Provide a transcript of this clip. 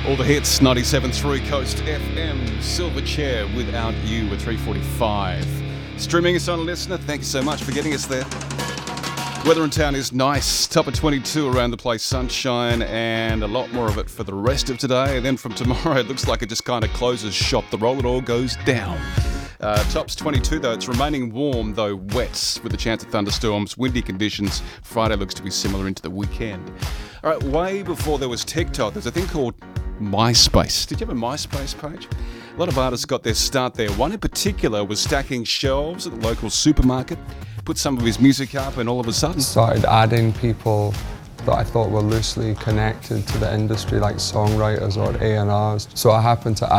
All the hits, 97.3 Coast FM, Silverchair, Without You at 3:45. Streaming us on Listener, thank you so much for getting us there. Weather in town is nice, top of 22 around the place, sunshine and a lot more of it for the rest of today. And then from tomorrow, it looks like it just kind of closes shop. The roll, it all goes down. Tops 22 though, it's remaining warm though wet with a chance of thunderstorms, windy conditions. Friday looks to be similar into the weekend. All right, way before there was TikTok, there's a thing called MySpace. Did you have a MySpace page? A lot of artists got their start there. One in particular was stacking shelves at the local supermarket, put some of his music up, and all of a sudden started adding people that I thought were loosely connected to the industry, like songwriters or A&Rs. So I happened to